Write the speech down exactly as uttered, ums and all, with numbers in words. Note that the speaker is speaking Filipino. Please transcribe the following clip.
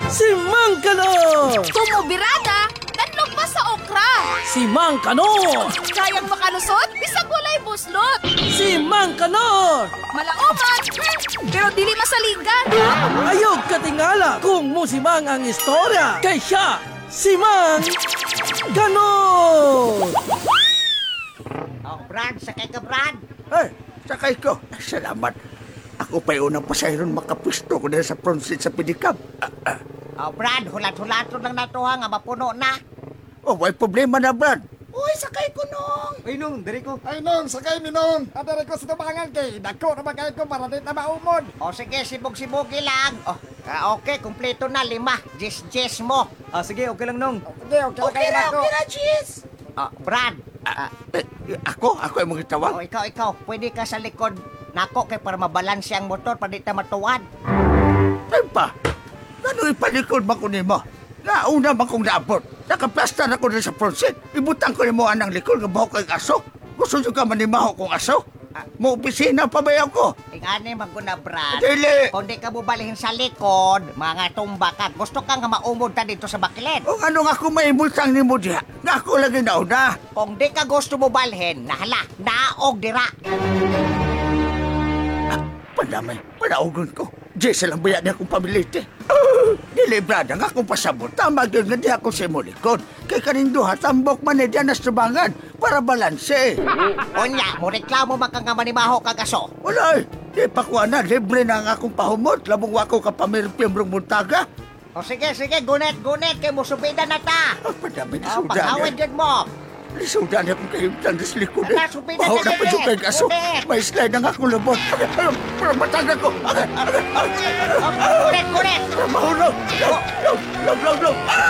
Si Mang Kanor! Tumubirada, danlog pa sa okra. Si Mang Kanor! Kayang makalusot, bisag walay buslot. Si Mang Kanor! Malauman, hmm, pero dili masaligan. Ayog katingala kung musimang ang istorya. Kay siya, si Mang Kanor! Oh, Brad, sakay ka, Brad. Ay, sakay ko. Salamat. Ako pa'y unang pasayron makapusto ko dahil sa front seat sa pedicab. Ah, ah. Oh, Brad, hulat-hulato lang natuha nga mapuno na. Oh, may problema na, Brad. Uy, sakay ko nung. Ay, nung, diri ko. Ay, nung, sakay mi, nung. At diri ko sa tubangan kay, dako na magkaya ko para di na maumod. O sige, sibog-sibugi lang. Oh, ah, okay, kumpleto na, lima. Jis-jis mo. Ah, sige, okay lang, nung. Sige, okay, Okay lang na, ako. okay na, Jis. Oh, Brad. Ah, Ah, eh, ako? Ako yung mga oh, tawag? ikaw, ikaw. Pwede ka sa likod nako kay para mabalanse ang motor para di ta matuwad. Ay pa, gano'y palikod man ko nimo? Nauna man kong naabot. Nakaplasta na ko rin sa front seat. Ibutang ko nimo anang likod nga buhok kay aso. Gusto nyo ka manimaho kong aso? Mo opisina pa ba ako? Ingani maguna, Brad. Dili! Kung di ka bubalihin sa likod, mga tumba ka. Gusto ka nga maumod ta dito sa bakilid. O ano nga kung may multang nimo diha? Nga ako lagi nauna. Kung di ka gusto mo balhin, nahala, naog dira. Pandamay, panaugon ko. Jessa lang bayan niya akong pabilite. Uh, dili, Brad, ang akong pasabot. Tama yun nga di ako sa imo likod. Kay kaning duha, tambok man na dyan na subangan para balanse. Unya, mo reklamo man ka nga manimaho kag aso. Wala eh. Di pa kuha na, libre na ang akong pahumot. Labong wako ka pamirpiyembrong muntaga. O sige, sige, gunit, gunit, kay mo subida na ta. Oh, padami na O, sudan paghawid eh. yun mo. Sudan na kung kayo tanda sa likod eh. Ala, supida Bahaw ka na dili. pa yung kay aso. Gunit. May slide ang akong labot. Para matanda ko. O, gunit, gunit. Mahulog. Log, log, log, log.